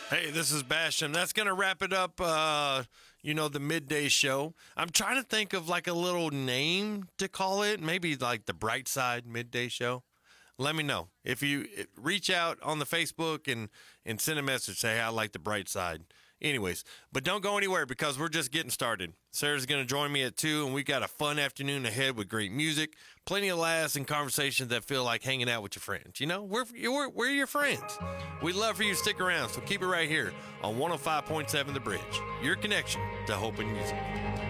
Hey, this is Basham. That's going to wrap it up, the midday show. I'm trying to think of like a little name to call it. Maybe like the Bright Side Midday Show. Let me know. If you reach out on the Facebook and send a message, say, hey, I like the Bright Side. Anyways, but don't go anywhere because we're just getting started. Sarah's going to join me at 2, and we got a fun afternoon ahead with great music, plenty of laughs, and conversations that feel like hanging out with your friends. You know, we're your friends. We'd love for you to stick around, so keep it right here on 105.7 The Bridge, your connection to hope and music.